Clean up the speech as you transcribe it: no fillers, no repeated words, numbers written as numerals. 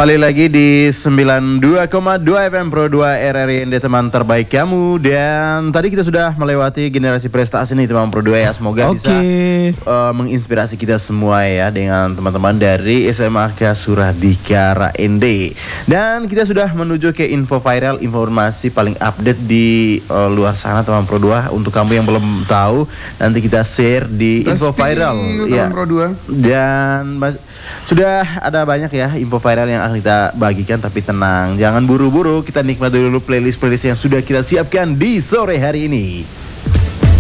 Kembali lagi di 92,2 FM Pro 2 RRI ND, teman terbaik kamu. Dan tadi kita sudah melewati generasi prestasi nih teman Pro 2 ya. Semoga bisa menginspirasi kita semua ya, dengan teman-teman dari SMAK Suradikara ND. Dan kita sudah menuju ke info viral, informasi paling update di luar sana teman Pro 2. Untuk kamu yang belum tahu, nanti kita share di info viral ya. Pro 2. Dan sudah ada banyak ya info viral yang akan kita bagikan, tapi tenang, jangan buru-buru, kita nikmati dulu playlist yang sudah kita siapkan di sore hari ini.